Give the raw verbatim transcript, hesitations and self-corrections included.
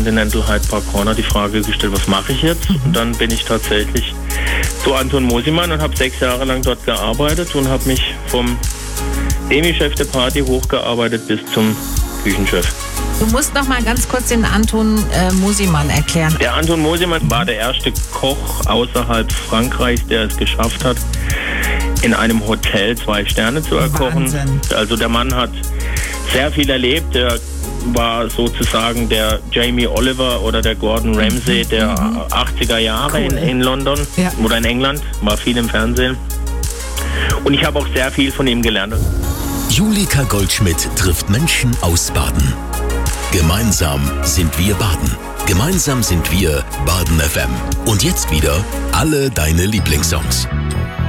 Continental Hyde Park Corner die Frage gestellt, was mache ich jetzt? Und dann bin ich tatsächlich zu Anton Mosimann und habe sechs Jahre lang dort gearbeitet und habe mich vom Demi-Chef der Party hochgearbeitet bis zum Küchenchef. Du musst noch mal ganz kurz den Anton äh, Mosimann erklären. Der Anton Mosimann war der erste Koch außerhalb Frankreichs, der es geschafft hat, in einem Hotel zwei Sterne zu erkochen. Wahnsinn. Also der Mann hat sehr viel erlebt. Der war sozusagen der Jamie Oliver oder der Gordon Ramsay der mhm. achtziger Jahre cool. in, in London ja. oder in England. War viel im Fernsehen. Und ich habe auch sehr viel von ihm gelernt. Julika Goldschmidt trifft Menschen aus Baden. Gemeinsam sind wir Baden. Gemeinsam sind wir Baden F M. Und jetzt wieder alle deine Lieblingssongs.